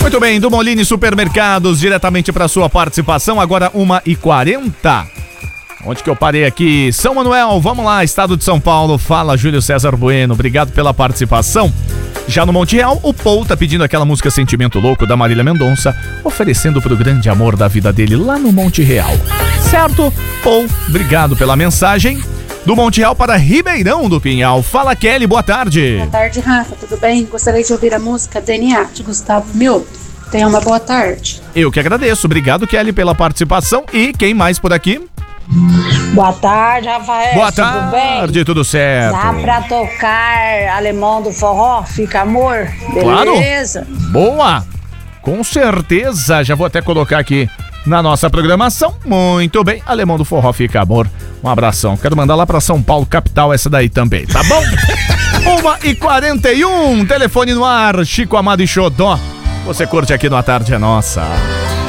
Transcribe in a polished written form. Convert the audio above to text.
Muito bem, do Molini Supermercados, diretamente para sua participação, agora 1h40. Onde que eu parei aqui? São Manuel, vamos lá, estado de São Paulo. Fala, Júlio César Bueno, obrigado pela participação. Já no Monte Real, o Paul tá pedindo aquela música Sentimento Louco da Marília Mendonça, oferecendo pro grande amor da vida dele lá no Monte Real. Certo? Paul, obrigado pela mensagem. Do Monte Real para Ribeirão do Pinhal. Fala, Kelly, boa tarde. Boa tarde, Rafa, tudo bem? Gostaria de ouvir a música DNA de Gustavo Mil. Tenha uma boa tarde. Eu que agradeço, obrigado, Kelly, pela participação. E quem mais por aqui? Boa tarde, Rafael. Boa tudo tarde, bem? tudo certo. Dá pra tocar Alemão do Forró? Fica amor? Beleza? Claro. Boa. Com certeza. Já vou até colocar aqui na nossa programação. Muito bem. Alemão do Forró, fica amor. Um abração. Quero mandar lá pra São Paulo, capital, essa daí também, tá bom? 1h41. Telefone no ar. Chico Amado e Xodó. Você curte aqui no A Tarde é Nossa.